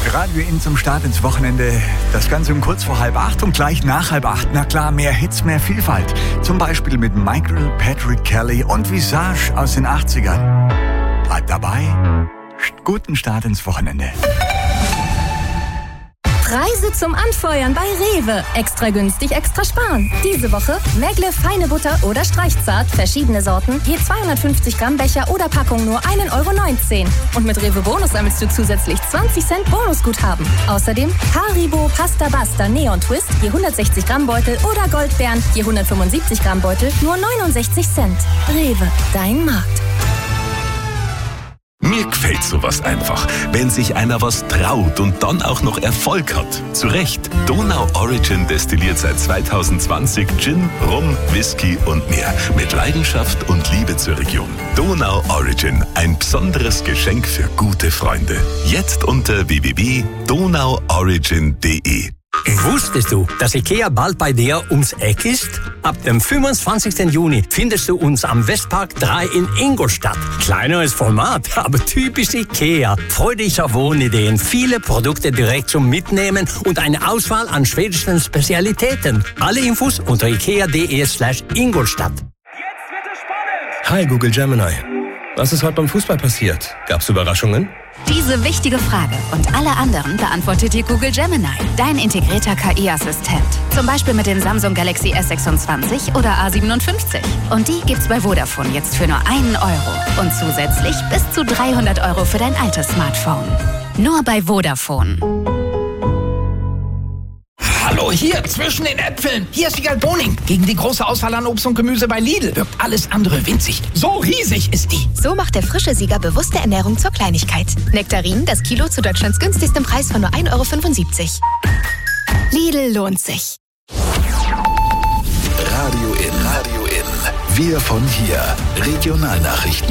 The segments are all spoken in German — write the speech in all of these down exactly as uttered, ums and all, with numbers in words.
Radio In zum Start ins Wochenende. Das Ganze um kurz vor halb acht und gleich nach halb acht. Na klar, mehr Hits, mehr Vielfalt. Zum Beispiel mit Michael Patrick Kelly und Visage aus den achtzigern. Bleibt dabei. Guten Start ins Wochenende. Preise zum Anfeuern bei Rewe. Extra günstig, extra sparen. Diese Woche Megle feine Butter oder Streichzart, verschiedene Sorten, je zweihundertfünfzig Gramm Becher oder Packung nur ein Euro neunzehn. Und mit Rewe Bonus sammelst du zusätzlich zwanzig Cent Bonusguthaben. Außerdem Haribo Pasta Basta Neon Twist, je hundertsechzig Gramm Beutel oder Goldbeeren, je hundertfünfundsiebzig Gramm Beutel, nur neunundsechzig Cent. Rewe, dein Markt. Mir gefällt sowas einfach, wenn sich einer was traut und dann auch noch Erfolg hat. Zu Recht, Donau Origin destilliert seit zweitausendzwanzig Gin, Rum, Whisky und mehr. Mit Leidenschaft und Liebe zur Region. Donau Origin, ein besonderes Geschenk für gute Freunde. Jetzt unter w w w punkt donau origin punkt d e. Wusstest du, dass IKEA bald bei dir ums Eck ist? Ab dem fünfundzwanzigsten Juni findest du uns am Westpark drei in Ingolstadt. Kleineres Format, aber typisch IKEA. Freudige Wohnideen, viele Produkte direkt zum Mitnehmen und eine Auswahl an schwedischen Spezialitäten. Alle Infos unter ikea punkt d e slash Ingolstadt. Jetzt wird es spannend! Hi Google Gemini. Was ist heute beim Fußball passiert? Gab's Überraschungen? Diese wichtige Frage und alle anderen beantwortet dir Google Gemini, dein integrierter K I-Assistent. Zum Beispiel mit dem Samsung Galaxy S sechsundzwanzig oder A siebenundfünfzig. Und die gibt's bei Vodafone jetzt für nur einen Euro. Und zusätzlich bis zu dreihundert Euro für dein altes Smartphone. Nur bei Vodafone. Hallo, hier, zwischen den Äpfeln. Hier ist Wiegald Boning. Gegen die große Auswahl an Obst und Gemüse bei Lidl wirkt alles andere winzig. So riesig ist die. So macht der frische Sieger bewusste Ernährung zur Kleinigkeit. Nektarinen, das Kilo zu Deutschlands günstigstem Preis von nur ein Euro fünfundsiebzig. Lidl lohnt sich. Radio In. Radio In. Wir von hier. Regionalnachrichten.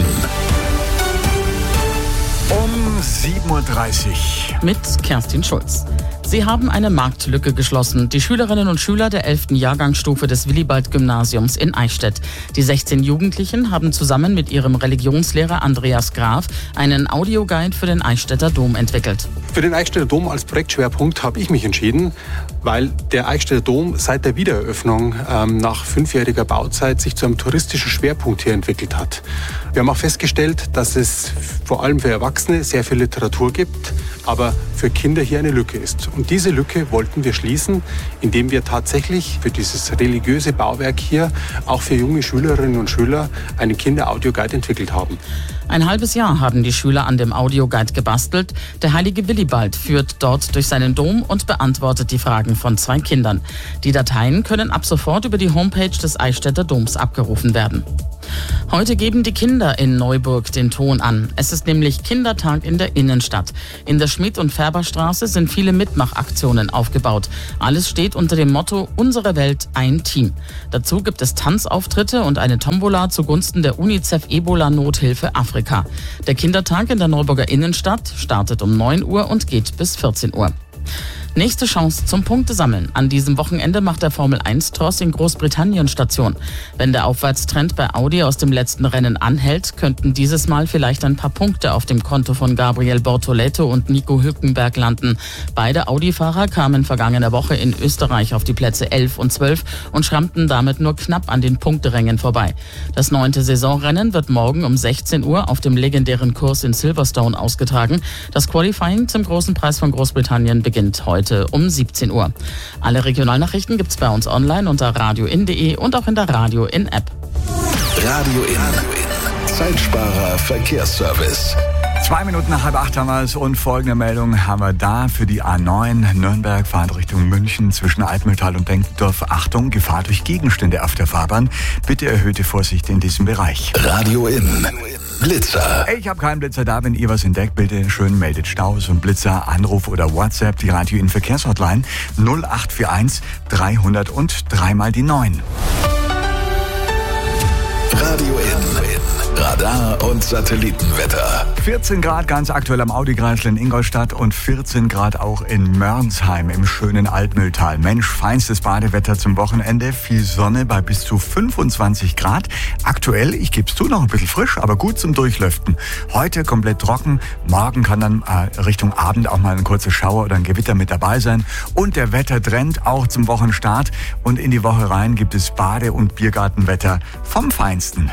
Um sieben Uhr dreißig. Mit Kerstin Schulz. Sie haben eine Marktlücke geschlossen. Die Schülerinnen und Schüler der elften Jahrgangsstufe des Willibald-Gymnasiums in Eichstätt. Die sechzehn Jugendlichen haben zusammen mit ihrem Religionslehrer Andreas Graf einen Audioguide für den Eichstätter Dom entwickelt. Für den Eichstätter Dom als Projektschwerpunkt habe ich mich entschieden, weil der Eichstätter Dom seit der Wiedereröffnung ähm, nach fünfjähriger Bauzeit sich zu einem touristischen Schwerpunkt hier entwickelt hat. Wir haben auch festgestellt, dass es vor allem für Erwachsene sehr viel Literatur gibt, aber für Kinder hier eine Lücke ist. Und diese Lücke wollten wir schließen, indem wir tatsächlich für dieses religiöse Bauwerk hier auch für junge Schülerinnen und Schüler einen Kinder-Audioguide entwickelt haben. Ein halbes Jahr haben die Schüler an dem Audioguide gebastelt. Der heilige Willibald führt dort durch seinen Dom und beantwortet die Fragen von zwei Kindern. Die Dateien können ab sofort über die Homepage des Eichstätter Doms abgerufen werden. Heute geben die Kinder in Neuburg den Ton an. Es ist nämlich Kindertag in der Innenstadt. In der Schmidt- und Färberstraße sind viele Mitmachaktionen aufgebaut. Alles steht unter dem Motto Unsere Welt, ein Team. Dazu gibt es Tanzauftritte und eine Tombola zugunsten der UNICEF-Ebola-Nothilfe Afrika. Der Kindertag in der Neuburger Innenstadt startet um neun Uhr und geht bis vierzehn Uhr. Nächste Chance zum Punktesammeln. An diesem Wochenende macht der Formel eins Tross in Großbritannien Station. Wenn der Aufwärtstrend bei Audi aus dem letzten Rennen anhält, könnten dieses Mal vielleicht ein paar Punkte auf dem Konto von Gabriel Bortoletto und Nico Hülkenberg landen. Beide Audi-Fahrer kamen vergangene Woche in Österreich auf die Plätze elf und zwölf und schrammten damit nur knapp an den Punkterängen vorbei. Das neunte Saisonrennen wird morgen um sechzehn Uhr auf dem legendären Kurs in Silverstone ausgetragen. Das Qualifying zum Großen Preis von Großbritannien beginnt heute um siebzehn Uhr. Alle Regionalnachrichten gibt's bei uns online unter radio in punkt de und auch in der Radio In App. Radio In. Zeitsparer Verkehrsservice. Zwei Minuten nach halb acht haben wir es und folgende Meldung haben wir da für die A neun Nürnberg, Fahrt Richtung München zwischen Altmühltal und Denkendorf. Achtung, Gefahr durch Gegenstände auf der Fahrbahn. Bitte erhöhte Vorsicht in diesem Bereich. Radio In. Blitzer. Ich habe keinen Blitzer da. Wenn ihr was entdeckt, bitte schön meldet Staus und Blitzer, Anruf oder WhatsApp. Die Radio In Verkehrshotline null acht vier eins dreihundert und dreimal die neun. Radio In. Radar- und Satellitenwetter. vierzehn Grad ganz aktuell am Audi-Kreisel in Ingolstadt und vierzehn Grad auch in Mörnsheim im schönen Altmühltal. Mensch, feinstes Badewetter zum Wochenende. Viel Sonne bei bis zu fünfundzwanzig Grad. Aktuell, ich gebe es zu, noch ein bisschen frisch, aber gut zum Durchlüften. Heute komplett trocken. Morgen kann dann äh, Richtung Abend auch mal ein kurzer Schauer oder ein Gewitter mit dabei sein. Und der Wettertrend auch zum Wochenstart. Und in die Woche rein gibt es Bade- und Biergartenwetter vom Feinsten.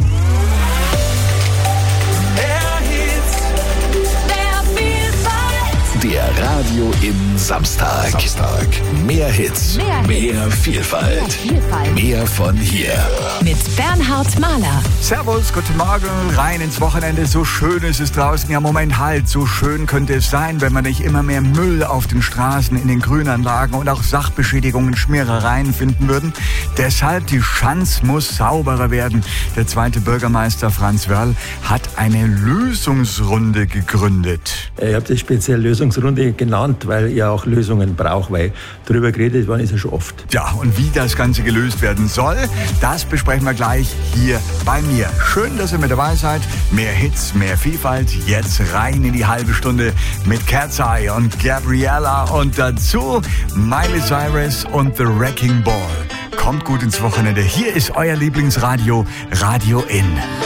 Der Radio in Samstag. Samstag. Mehr Hits, mehr, mehr Vielfalt, mehr Vielfalt, mehr von hier. Mit Bernhard Mahler. Servus, guten Morgen, rein ins Wochenende. So schön ist es draußen. Ja, Moment, halt. So schön könnte es sein, wenn man nicht immer mehr Müll auf den Straßen, in den Grünanlagen und auch Sachbeschädigungen, Schmierereien finden würden. Deshalb, die Schanz muss sauberer werden. Der zweite Bürgermeister Franz Wörl hat eine Lösungsrunde gegründet. Ich habe das speziell Lösungsrunde genannt, weil ich auch Lösungen brauche, weil darüber geredet worden ist ja schon oft. Ja, und wie das Ganze gelöst werden soll, das besprechen wir gleich hier bei mir. Schön, dass ihr mit dabei seid. Mehr Hits, mehr Vielfalt. Jetzt rein in die halbe Stunde mit Cat's Eye und Gabriella und dazu Miley Cyrus und The Wrecking Ball. Kommt gut ins Wochenende. Hier ist euer Lieblingsradio, Radio In.